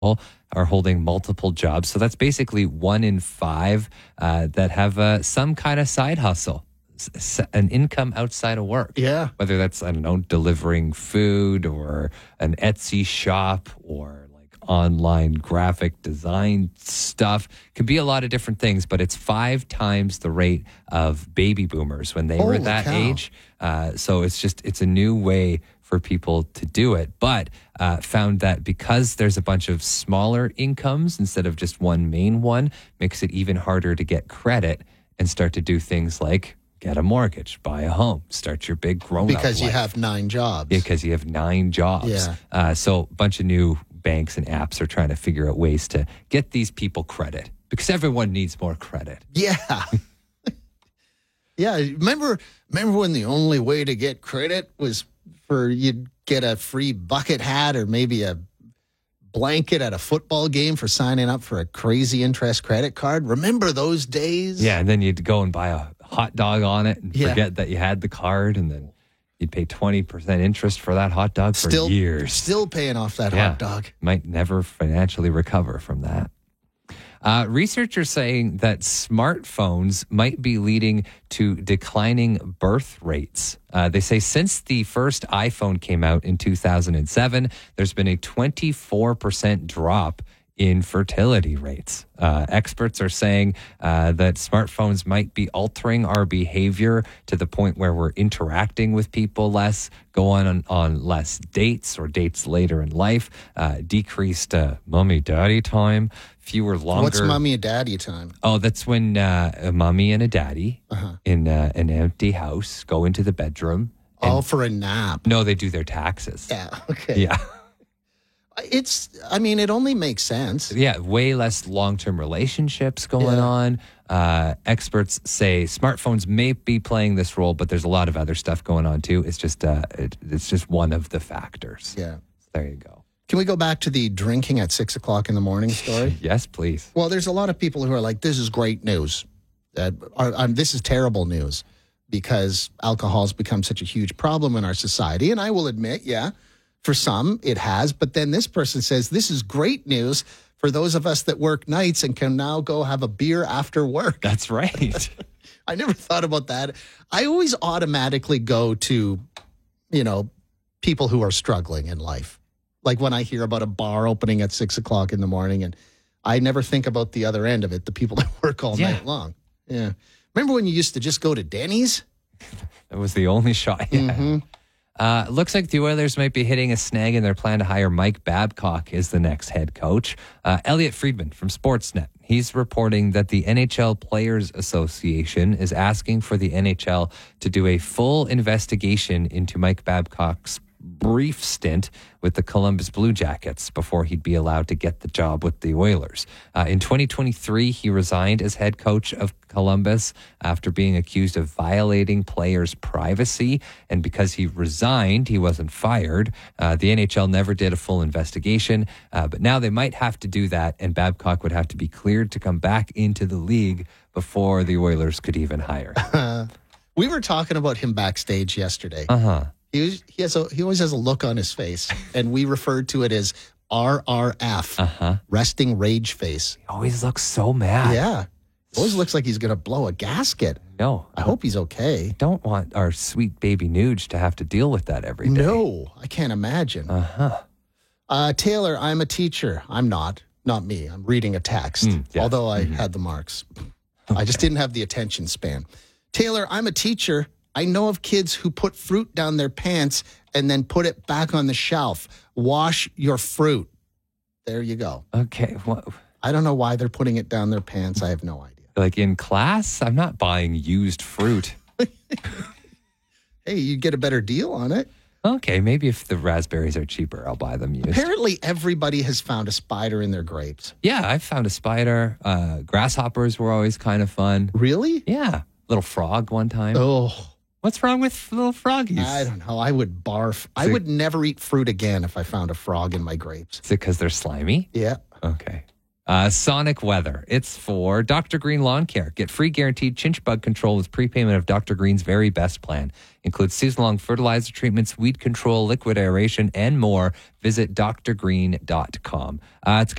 are holding multiple jobs. So that's basically 1 in 5 that have some kind of side hustle, an income outside of work. Yeah. Whether that's, I don't know, delivering food or an Etsy shop or like online graphic design stuff. Could be a lot of different things, but it's 5 times the rate of baby boomers when they were Holy that cow. age. So it's a new way for people to do it, but found that because there's a bunch of smaller incomes instead of just one main one, makes it even harder to get credit and start to do things like get a mortgage, buy a home, start your big grown-up Because you life. have 9 jobs. Because you have 9 jobs. Yeah. So a bunch of new banks and apps are trying to figure out ways to get these people credit because everyone needs more credit. Yeah. Yeah. Remember when the only way to get credit was for you'd get a free bucket hat or maybe a blanket at a football game for signing up for a crazy interest credit card? Remember those days? Yeah, and then you'd go and buy a hot dog on it and forget that you had the card, and then you'd pay 20% interest for that hot dog for years. Still paying off that hot dog. Might never financially recover from that. Researchers saying that smartphones might be leading to declining birth rates. They say since the first iPhone came out in 2007, there's been a 24% drop in fertility rates. Experts are saying that smartphones might be altering our behavior to the point where we're interacting with people less, going on less dates or dates later in life, decreased mommy-daddy time, fewer longer... What's mommy and daddy time? Oh, that's when a mommy and a daddy in an empty house go into the bedroom. All for a nap. No, they do their taxes. Yeah, okay. Yeah. It only makes sense. Yeah, way less long-term relationships going on. Experts say smartphones may be playing this role, but there's a lot of other stuff going on too. It's just it's just one of the factors. Yeah. There you go. Can we go back to the drinking at 6 o'clock in the morning story? Yes, please. Well, there's a lot of people who are like, this is great news. This is terrible news because alcohol's become such a huge problem in our society. And I will admit, for some it has. But then this person says, this is great news for those of us that work nights and can now go have a beer after work. That's right. I never thought about that. I always automatically go to, people who are struggling in life. Like when I hear about a bar opening at 6 o'clock in the morning, and I never think about the other end of it, the people that work all night long. Yeah. Remember when you used to just go to Denny's? That was the only shot. Yeah. Looks like the Oilers might be hitting a snag in their plan to hire Mike Babcock as the next head coach. Elliot Friedman from Sportsnet, he's reporting that the NHL Players Association is asking for the NHL to do a full investigation into Mike Babcock's brief stint with the Columbus Blue Jackets before he'd be allowed to get the job with the Oilers. In 2023, he resigned as head coach of Columbus after being accused of violating players' privacy. And because he resigned, he wasn't fired. The NHL never did a full investigation, but now they might have to do that, and Babcock would have to be cleared to come back into the league before the Oilers could even hire. We were talking about him backstage yesterday. He always has a look on his face, and we referred to it as RRF, resting rage face. He always looks so mad. Yeah. Always looks like he's going to blow a gasket. No. I hope he's okay. Don't want our sweet baby Nuge to have to deal with that every day. No, I can't imagine. Taylor, I'm a teacher. I'm not me. I'm reading a text, although I had the marks. I just didn't have the attention span. Taylor, I'm a teacher. I know of kids who put fruit down their pants and then put it back on the shelf. Wash your fruit. There you go. Okay. What? I don't know why they're putting it down their pants. I have no idea. Like in class? I'm not buying used fruit. Hey, you get a better deal on it. Okay, maybe if the raspberries are cheaper, I'll buy them used. Apparently, everybody has found a spider in their grapes. Yeah, I found a spider. Grasshoppers were always kind of fun. Really? Yeah. Little frog one time. Oh. What's wrong with little froggies? I don't know. I would barf. I would never eat fruit again if I found a frog in my grapes. Is it because they're slimy? Yeah. Okay. Sonic Weather. It's for Dr. Green Lawn Care. Get free guaranteed chinch bug control with prepayment of Dr. Green's very best plan. Includes season-long fertilizer treatments, weed control, liquid aeration, and more. Visit drgreen.com. It's